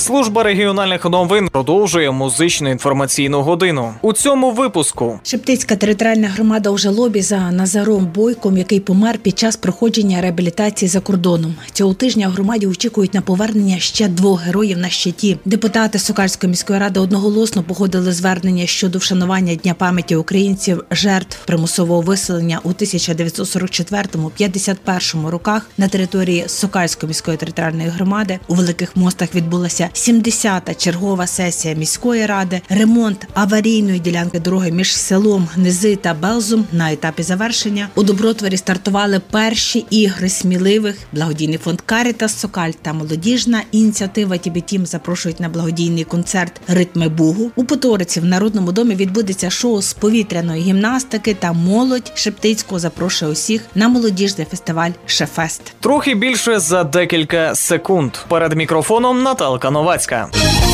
Служба регіональних новин продовжує музичну інформаційну годину. У цьому випуску. Шептицька територіальна громада у жалобі за Назаром Бойком, який помер під час проходження реабілітації за кордоном. Цього тижня в громаді очікують на повернення ще 2 героїв на щиті. Депутати Сокальської міської ради одноголосно погодили звернення щодо вшанування Дня пам'яті українців жертв примусового виселення у 1944-51 роках на території Сокальської міської територіальної громади. У Великих Мостах відбулася 70-та чергова сесія міської ради. Ремонт аварійної ділянки дороги між селом Низи та Белзум на етапі завершення. У Добротворі стартували перші ігри сміливих. Благодійний фонд «Карітас Сокаль» та молодіжна ініціатива «Тібетім» запрошують на благодійний концерт «Ритми Бугу». У Поториці в Народному домі відбудеться шоу з повітряної гімнастики та молодь Шептицького запрошує усіх на молодіжний фестиваль «Шефест». Трохи більше за декілька секунд. Перед мікрофоном Наталка Новацька.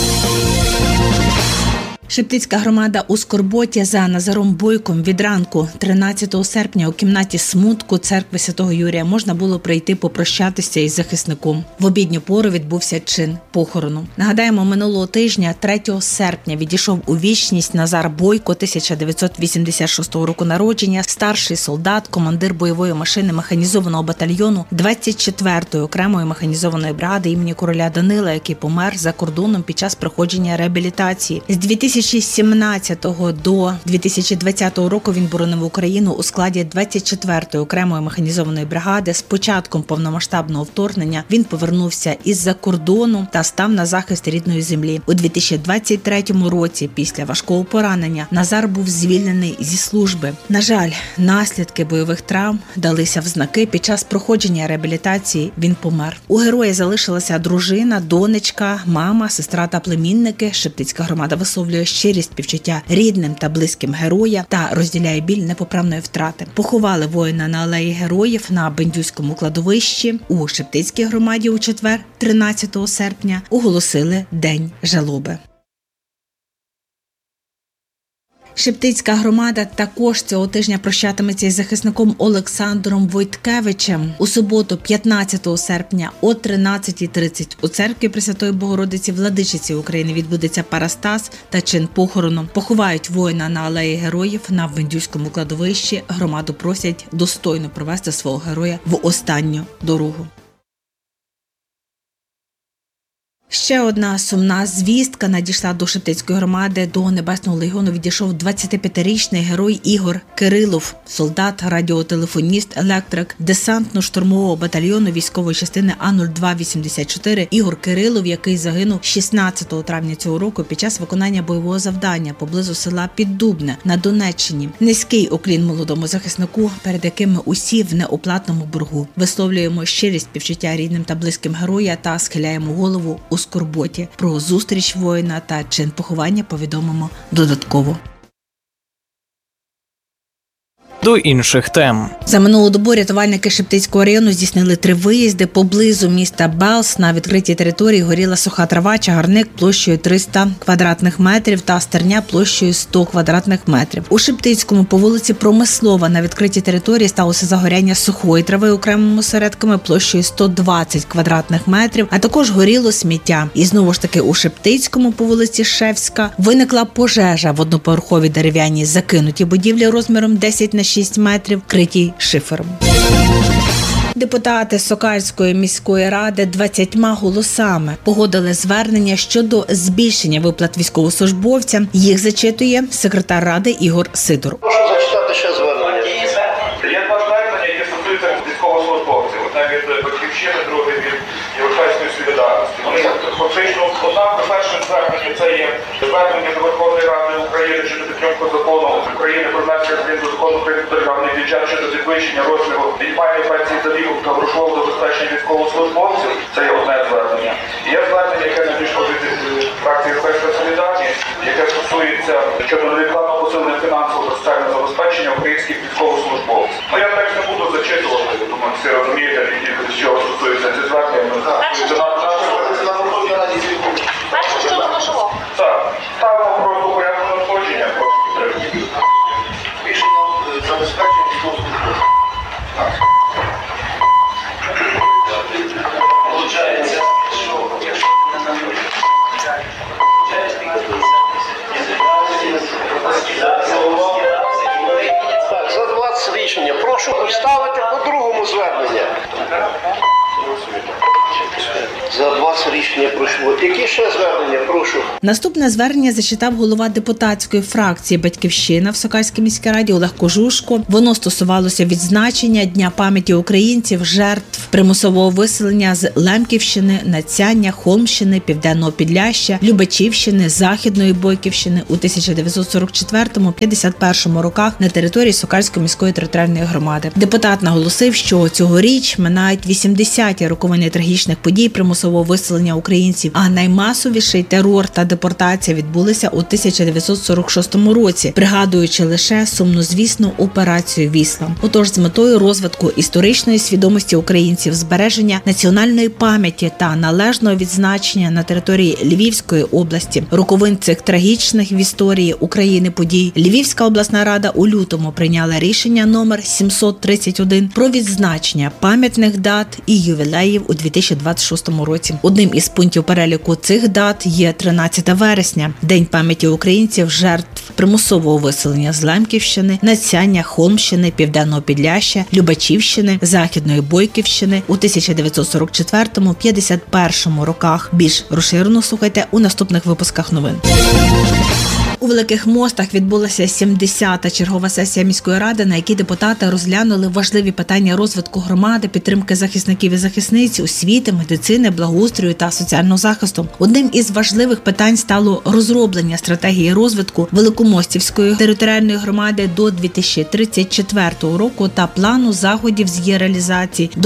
Шептицька громада у скорботі за Назаром Бойком. Від ранку 13 серпня у кімнаті смутку церкви Святого Юрія можна було прийти попрощатися із захисником. В обідню пору відбувся чин похорону. Нагадаємо, минулого тижня, 3 серпня, відійшов у вічність Назар Бойко, 1986 року народження, старший солдат, командир бойової машини механізованого батальйону 24-ї окремої механізованої бригади імені короля Данила, який помер за кордоном під час проходження реабілітації. З 2017 до 2020 року він боронив Україну у складі 24-ї окремої механізованої бригади. З початком повномасштабного вторгнення він повернувся із-за кордону та став на захист рідної землі. У 2023 році, після важкого поранення, Назар був звільнений зі служби. На жаль, наслідки бойових травм далися в знаки. Під час проходження реабілітації він помер. У героя залишилася дружина, донечка, мама, сестра та племінники. Шептицька громада висловлює щирість співчуття рідним та близьким героя та розділяє біль непоправної втрати. Поховали воїна на алеї Героїв на Бендюському кладовищі. У Шептицькій громаді у четвер, 13 серпня, оголосили День жалоби. Шептицька громада також цього тижня прощатиметься із захисником Олександром Войткевичем. У суботу, 15 серпня о 13:30 у церкві Пресвятої Богородиці Владичиці України відбудеться парастас та чин похорону. Поховають воїна на алеї Героїв на Вендюському кладовищі. Громаду просять достойно провести свого героя в останню дорогу. Ще одна сумна звістка надійшла до Шептицької громади. До Небесного легіону відійшов 25-річний герой Ігор Кирилов, солдат, радіотелефоніст, електрик десантно-штурмового батальйону військової частини А-0284. Ігор Кирилов, який загинув 16 травня цього року під час виконання бойового завдання поблизу села Піддубне на Донеччині. Низький уклін молодому захиснику, перед яким ми усі в неоплатному боргу. Висловлюємо щирість співчуття рідним та близьким героя та схиляємо голову у скорботі. Про зустріч воїна та чин поховання повідомимо додатково. До інших тем. За минулу добу рятувальники Шептицького району здійснили 3 виїзди. Поблизу міста Белз на відкритій території горіла суха трава, чагарник площею 300 квадратних метрів та стерня площею 100 квадратних метрів. У Шептицькому по вулиці Промислова на відкритій території сталося загоряння сухої трави окремими осередками площею 120 квадратних метрів, а також горіло сміття. І знову ж таки у Шептицькому по вулиці Шевська виникла пожежа в одноповерховій дерев'яній закинутій будівлі розміром 10 на 6 метрів, вкритій шифером. Депутати Сокальської міської ради 20 голосами погодили звернення щодо збільшення виплат військовослужбовцям. Їх зачитує секретар ради Ігор Сидор. Прошу зачитати ще звернення. Є 2 звернення, які стосуються військовослужбовців. Одне від Батьківщини, друге від Європейської солідарності. Вони фактично, перше звернення – це є звернення до Верховної Ради України щодо підтримки закону України про внесення змін до закону про державний бюджет щодо підвищення розміру мінімальної пенсії за віком та грошового забезпечення військовослужбовців. Це є одне звернення. І є звернення, яке надійшло від фракції Європейська солідарність, яке стосується щодо невідкладного посилення фінансового та соціального забезпечення українських військовослужбовців. Я текст не буду зачитувати, думаю, всі розумієте, з чого стосується ці звернення. Перше, що залишило? Так, ставимо просто порядку надходження, просто підтримуємо. Рішення забезпечення військовослужбовців. Так. Получається, що Рішення пройшло. Які ще звернення? Прошу. Наступне звернення зачитав голова депутатської фракції «Батьківщина» в Сокальській міській раді Олег Кожушко. Воно стосувалося відзначення Дня пам'яті українців, жертв примусового виселення з Лемківщини, Надсяння, Холмщини, Південного Підляшшя, Любачівщини, Західної Бойківщини у 1944-51 роках на території Сокальської міської територіальної громади. Депутат наголосив, що цьогоріч минають 80-ті роковини трагічних подій примусового виселення українців, а наймасовіший терор та депортація відбулися у 1946 році, пригадуючи лише сумнозвісну операцію «Вісла». Отож, з метою розвитку історичної свідомості українців, збереження національної пам'яті та належного відзначення на території Львівської області роковин цих трагічних в історії України подій, Львівська обласна рада у лютому прийняла рішення номер 731 про відзначення пам'ятних дат і ювілеїв у 2026 році. Одним із пунктів переліку цих дат є 13 вересня – День пам'яті українців, жертв примусового виселення з Лемківщини, Надсяння, Холмщини, Південного Підляшшя, Любачівщини, Західної Бойківщини у 1944-51 роках. Більш розширено слухайте у наступних випусках новин. У Великих Мостах відбулася 70-та чергова сесія міської ради, на якій депутати розглянули важливі питання розвитку громади, підтримки захисників і захисниць, освіти, медицини, благоустрою та соціального захисту. Одним із важливих питань стало розроблення стратегії розвитку Великомостівської територіальної громади до 2034 року та плану заходів з її реалізації до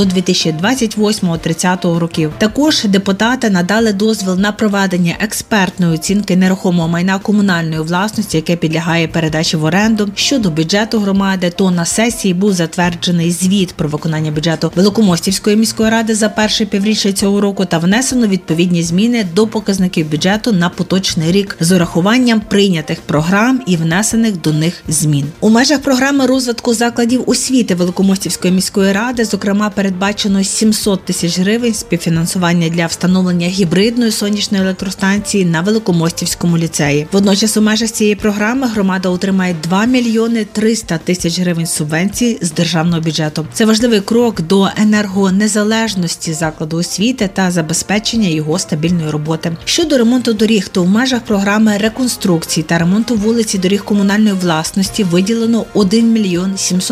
2028-30 років. Також депутати надали дозвіл на проведення експертної оцінки нерухомого майна комунальної власності, яке підлягає передачі в оренду. Щодо бюджету громади, то на сесії був затверджений звіт про виконання бюджету Великомостівської міської ради за перше півріччя цього року та внесено відповідні зміни до показників бюджету на поточний рік з урахуванням прийнятих програм і внесених до них змін. У межах програми розвитку закладів освіти Великомостівської міської ради, зокрема, передбачено 700 тисяч гривень співфінансування для встановлення гібридної сонячної електростанції на Великомостівському ліцеї. Водночас у межах цієї програми громада отримає 2 мільйони 300 тисяч гривень субвенцій з державного бюджету. Це важливий крок до енергонезалежності закладу освіти та забезпечення його стабільної роботи. Щодо ремонту доріг, то в межах програми реконструкції та ремонту вулиць і доріг комунальної власності виділено 1 мільйон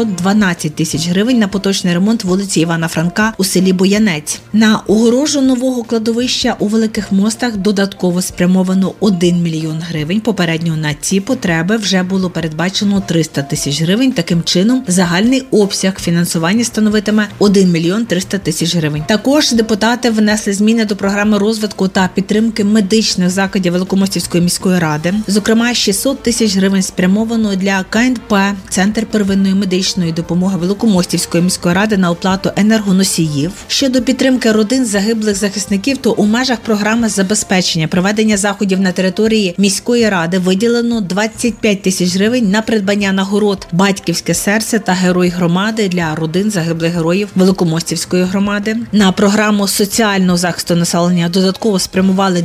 712 тисяч гривень на поточний ремонт вулиці Івана Франка у селі Боянець. На огорожу нового кладовища у Великих Мостах додатково спрямовано 1 мільйон гривень. Попередньо на ці потреби вже було передбачено 300 тисяч гривень. Таким чином, загальний обсяг фінансування становитиме 1 мільйон 300 тисяч гривень. Також депутати внесли зміни до програми розвитку та підтримки медичних закладів Великомостівської міської ради. Зокрема, 600 тисяч гривень спрямовано для КНП «Центр первинної медичної допомоги Великомостівської міської ради» на оплату енергоносіїв. Щодо підтримки родин загиблих захисників, то у межах програми забезпечення проведення заходів на території міської ради виділено 25 тисяч гривень на придбання нагород «Батьківське серце» та «Герой громади» для родин загиблих героїв Великомостівської громади. На програму соціального захисту населення додатково спрямували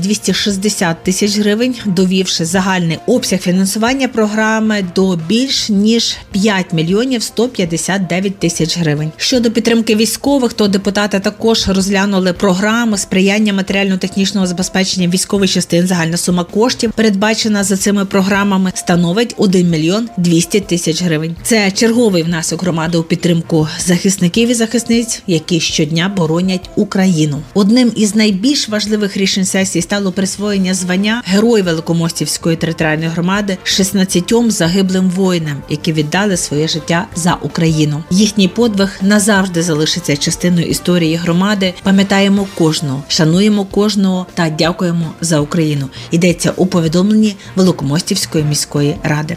260 тисяч гривень, довівши загальний обсяг фінансування програми до більш ніж 5 мільйонів 159 тисяч гривень. Щодо підтримки військових, то депутати також розглянули програму сприяння матеріально-технічного забезпечення військових частин. Загальна сума коштів, передбачена за цими програмами, становить 1 мільйон 200 тисяч гривень. Це черговий внесок громади у підтримку захисників і захисниць, які щодня боронять Україну. Одним із найбільш важливих рішень сесії стало присвоєння звання Герой Великомостівської територіальної громади 16 загиблим воїнам, які віддали своє життя за Україну. Їхній подвиг назавжди залишиться частиною історії громади. Пам'ятаємо кожного, шануємо кожного та дякуємо за Україну. Йдеться у повідомленні Великомостівської міської ради.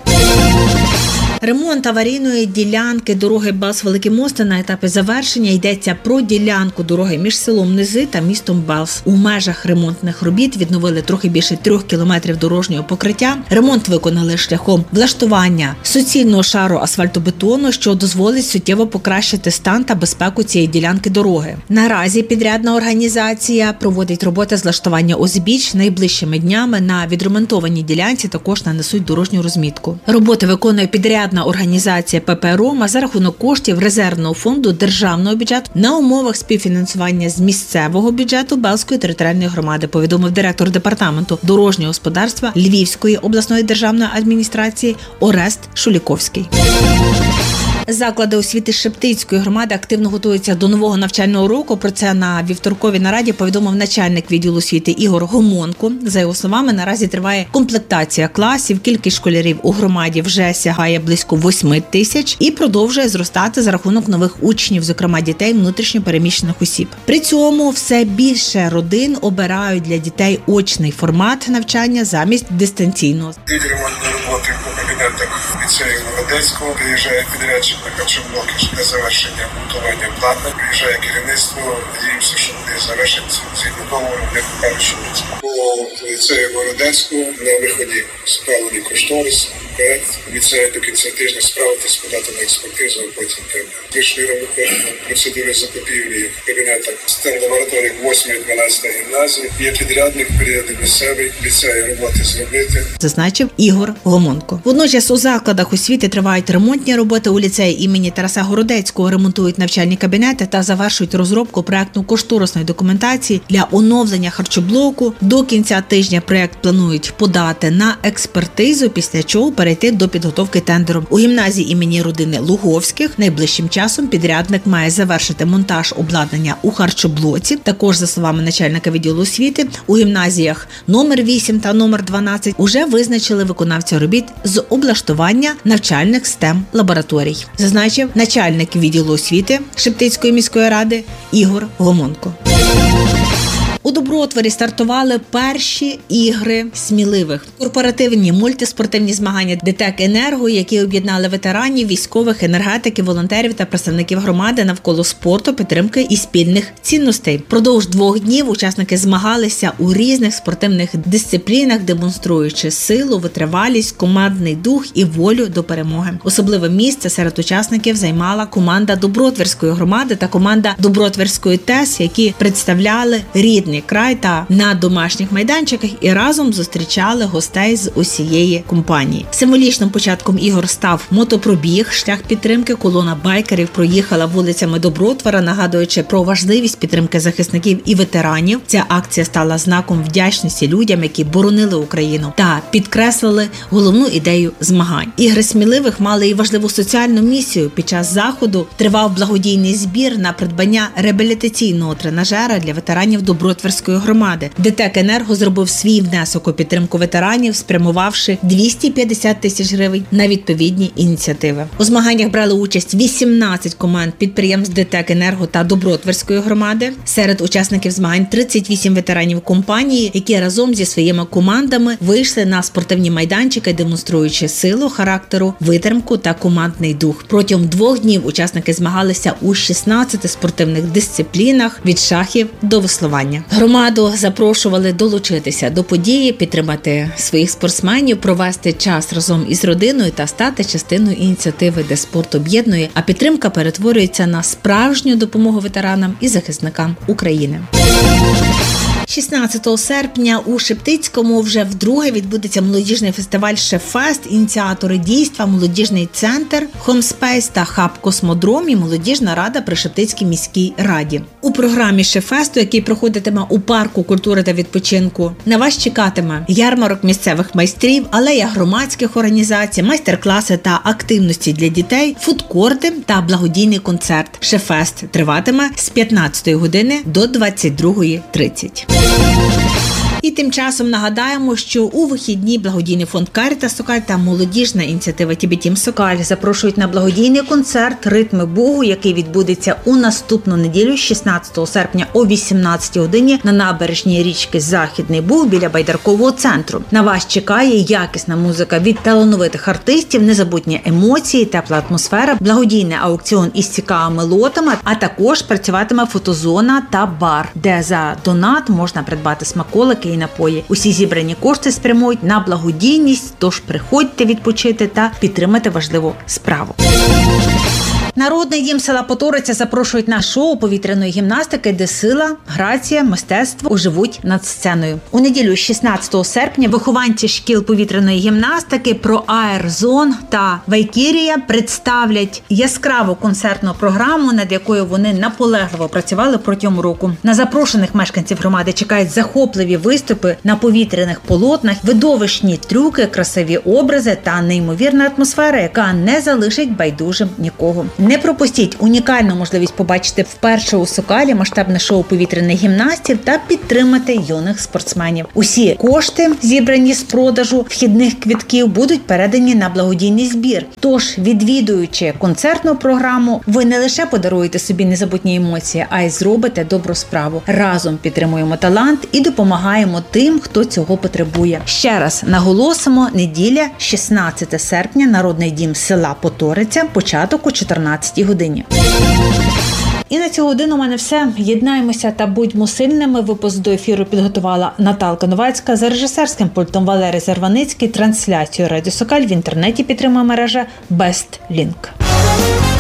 Ремонт аварійної ділянки дороги Балс-Великі Мости на етапі завершення. Йдеться про ділянку дороги між селом Низи та містом Балс. У межах ремонтних робіт відновили трохи більше 3 кілометрів дорожнього покриття. Ремонт виконали шляхом влаштування суцільного шару асфальтобетону, що дозволить суттєво покращити стан та безпеку цієї ділянки дороги. Наразі підрядна організація проводить роботи з влаштування узбіч. Найближчими днями на відремонтованій ділянці також нанесуть дорожню розмітку. Роботи виконує підрядна підрядна організація ПП «Рома» за рахунок коштів резервного фонду державного бюджету на умовах співфінансування з місцевого бюджету Белзької територіальної громади, повідомив директор департаменту дорожнього господарства Львівської обласної державної адміністрації Орест Шуліковський. Заклади освіти Шептицької громади активно готуються до нового навчального року. Про це на вівторковій нараді повідомив начальник відділу освіти Ігор Гомонко. За його словами, наразі триває комплектація класів. Кількість школярів у громаді вже сягає близько 8 тисяч і продовжує зростати за рахунок нових учнів, зокрема дітей внутрішньо переміщених осіб. При цьому все більше родин обирають для дітей очний формат навчання замість дистанційного. Ремонтні роботи по кабінетах ліцею Городецького, приїжджає підрядчик на харчоблоки для завершення монтування платне, приїжджає керівництво, надіємося, що вони завершать згідно договору, як кажуть, що по ліцею Городецького на виході справлені кошторис, проект ліцею до кінця тижня справитись, подати на експертизу, а потім тендер. Вийшли процедури закупівлі в кабінетах стенд-лабораторій 8-12 гімназії, є підрядник, періоди місцевий, ліцею роботи зробити. Зазначив Ігор Гомонко. Водночас у закладах освіти тривають ремонтні роботи. У ліцеї імені Тараса Городецького ремонтують навчальні кабінети та завершують розробку проектно-кошторисної документації для оновлення харчоблоку. До кінця тижня проект планують подати на експертизу, після чого перейти до підготовки тендеру. У гімназії імені родини Луговських найближчим часом підрядник має завершити монтаж обладнання у харчоблоці. Також, за словами начальника відділу освіти, у гімназіях номер 8 та номер 12 уже визначили виконавця робіт з облаштування навчальних STEM-лабораторій, зазначив начальник відділу освіти Шептицької міської ради Ігор Гомонко. У Добротворі стартували перші ігри сміливих. Корпоративні мультиспортивні змагання ДТЕК «Енерго», які об'єднали ветеранів, військових, енергетиків, волонтерів та представників громади навколо спорту, підтримки і спільних цінностей. Продовж 2 днів учасники змагалися у різних спортивних дисциплінах, демонструючи силу, витривалість, командний дух і волю до перемоги. Особливе місце серед учасників займала команда Добротворської громади та команда Добротворської ТЕС, які представляли рідний край та на домашніх майданчиках і разом зустрічали гостей з усієї компанії. Символічним початком ігор став мотопробіг. Шлях підтримки колона байкерів проїхала вулицями Добротвора, нагадуючи про важливість підтримки захисників і ветеранів. Ця акція стала знаком вдячності людям, які боронили Україну, та підкреслили головну ідею змагань. Ігри сміливих мали і важливу соціальну місію. Під час заходу тривав благодійний збір на придбання реабілітаційного тренажера для ветеранів Добротворської громади. ДТЕК «Енерго» зробив свій внесок у підтримку ветеранів, спрямувавши 250 тисяч гривень на відповідні ініціативи. У змаганнях брали участь 18 команд підприємств ДТЕК «Енерго» та Добротворської громади. Серед учасників змагань 38 ветеранів компанії, які разом зі своїми командами вийшли на спортивні майданчики, демонструючи силу характеру, витримку та командний дух. Протягом 2 днів учасники змагалися у 16 спортивних дисциплінах від шахів до веслування. Громаду запрошували долучитися до події, підтримати своїх спортсменів, провести час разом із родиною та стати частиною ініціативи, де спорт об'єднує, а підтримка перетворюється на справжню допомогу ветеранам і захисникам України. 16 серпня у Шептицькому вже вдруге відбудеться молодіжний фестиваль «Шефест». Ініціатори дійства – молодіжний центр, Хомспейс та хаб «Космодром» і молодіжна рада при Шептицькій міській раді. У програмі «Шефесту», який проходитиме у парку культури та відпочинку, на вас чекатиме ярмарок місцевих майстрів, алея громадських організацій, майстер-класи та активності для дітей, фудкорти та благодійний концерт. «Шефест» триватиме з 15 години до 22:30. І тим часом нагадаємо, що у вихідні благодійний фонд «Карітас Сокаль» та молодіжна ініціатива «Тібетім Сокаль» запрошують на благодійний концерт «Ритми Богу», який відбудеться у наступну неділю, 16 серпня о 18 годині на набережній річки Західний Буг біля Байдаркового центру. На вас чекає якісна музика від талановитих артистів, незабутні емоції, тепла атмосфера, благодійний аукціон із цікавими лотами, а також працюватиме фотозона та бар, де за донат можна придбати смаколики і напої. Усі зібрані кошти спрямують на благодійність, тож приходьте відпочити та підтримати важливу справу. Народний дім села Поториця запрошують на шоу повітряної гімнастики, де сила, грація, мистецтво оживуть над сценою. У неділю 16 серпня вихованці шкіл повітряної гімнастики про Аерзон та Вайкірія представлять яскраву концертну програму, над якою вони наполегливо працювали протягом року. На запрошених мешканців громади чекають захопливі виступи на повітряних полотнах, видовищні трюки, красиві образи та неймовірна атмосфера, яка не залишить байдужим нікого. Не пропустіть унікальну можливість побачити вперше у Сокалі масштабне шоу повітряних гімнастів та підтримати юних спортсменів. Усі кошти, зібрані з продажу вхідних квитків, будуть передані на благодійний збір. Тож, відвідуючи концертну програму, ви не лише подаруєте собі незабутні емоції, а й зробите добру справу. Разом підтримуємо талант і допомагаємо тим, хто цього потребує. Ще раз наголосимо: неділя, 16 серпня, Народний дім села Поториця, початок о 14-й годині. І на цю годину у мене все. Єднаємося та будьмо сильними. Випуск до ефіру підготувала Наталка Новацька. За режисерським пультом Валерій Зарваницький. Трансляцію Радіо Сокаль в інтернеті підтримує мережа BestLink.